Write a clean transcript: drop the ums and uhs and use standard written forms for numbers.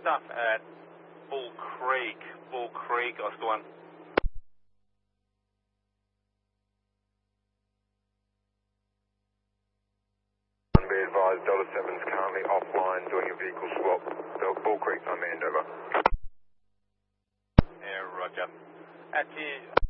stuff at Bull Creek, Oscar 1. Be advised, Delta 7's currently offline doing a vehicle swap. Bull Creek, unmanned, over. Yeah, roger. At